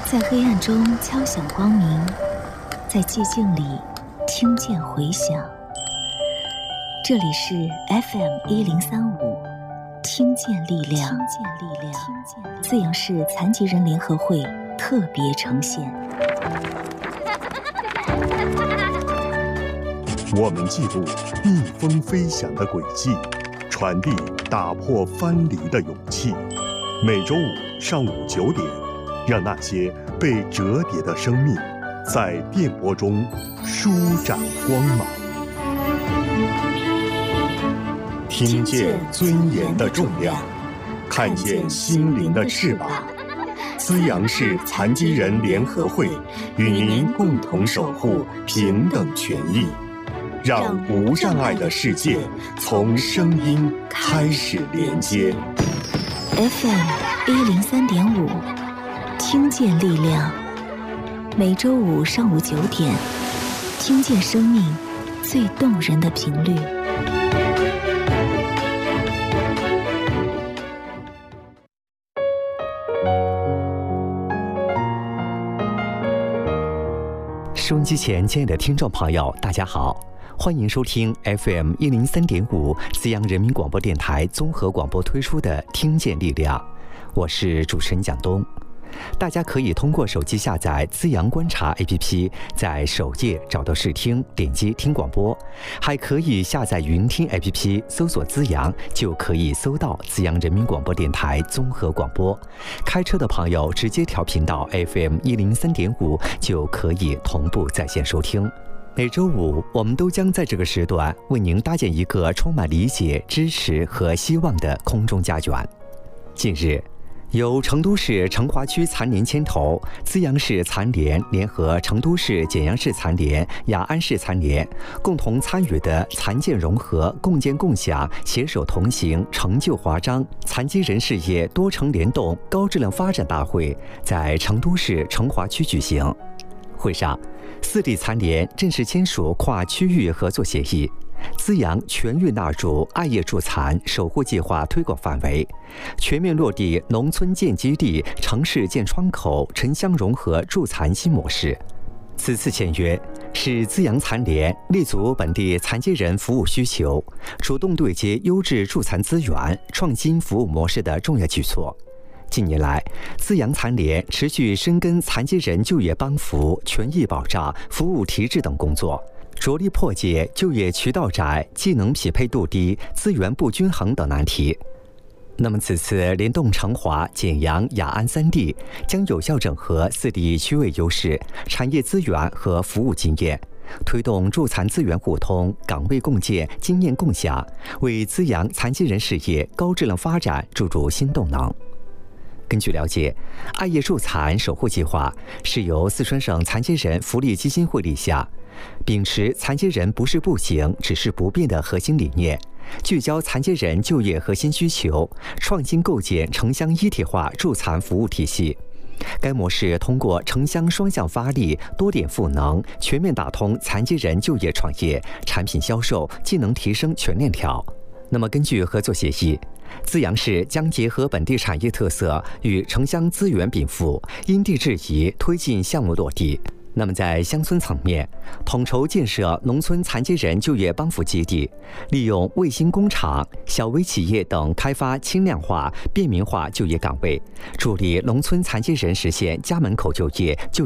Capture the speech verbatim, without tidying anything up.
在黑暗中敲响光明，在寂静里听见回响。这里是 F M 一零三五，听见力量，听见力量，资阳市残疾人联合会特别呈现。 我们记录逆风飞翔的轨迹，传递打破藩篱的勇气。每周五上午九点，让那些被折叠的生命在电波中舒展光芒。听见尊严的重量，看见心灵的翅膀。资阳市残疾人联合会与您共同守护平等权益，让无障碍的世界从声音开始连接。 F M 一零三点五，听见力量。每周五上午九点，听见生命最动人的频率。 收音机前，亲爱的听众朋友，大家好，欢迎收听 F M 一零三点五资阳人民广播电台综合广播推出的《听见力量》，我是主持人蒋东。大家可以通过手机下载资阳观察 A P P， 在首页找到试听，点击听广播，还可以下载云听 A P P， 搜索资阳就可以搜到资阳人民广播电台综合广播。开车的朋友直接调频到 F M 一零三点五就可以同步在线收听。每周五，我们都将在这个时段为您搭建一个充满理解、支持和希望的空中家园。近日，由成都市成华区残联牵头，资阳市残联联合成都市简阳市残联、雅安市残联共同参与的残健融合、共建共享、携手同行、成就华章残疾人事业多城联动高质量发展大会在成都市成华区举行。会上，四地残联正式签署跨区域合作协议，资阳全域纳入爱业助残守护计划推广范围，全面落地农村建基地、城市建窗口、城乡融合助残新模式。此次签约是资阳残联立足本地残疾人服务需求，主动对接优质助残资源、创新服务模式的重要举措。近年来，资阳残联持续深耕残疾人就业帮扶、权益保障、服务提质等工作，着力破解就业渠道窄、技能匹配度低、资源不均衡等难题。那么此次联动成华、简阳、雅安三地，将有效整合四地区位优势、产业资源和服务经验，推动助残资源互通、岗位共建、经验共享，为资阳残疾人事业高质量发展注入新动能。根据了解，爱业助残守护计划是由四川省残疾人福利基金会立下，秉持残疾人不是不行，只是不变的核心理念，聚焦残疾人就业核心需求，创新构建城乡一体化助残服务体系。该模式通过城乡双向发力、多点赋能，全面打通残疾人就业创业、产品销售、技能提升全链条。那么根据合作协议，资阳市将结合本地产业特色与城乡资源禀赋，因地制宜推进项目落地。那么在乡村层面，统筹建设农村残疾人就业帮扶基地，利用卫星工厂、小微企业等开发轻量化、便民化就业岗位，助力农村残疾人实现家门口就业、就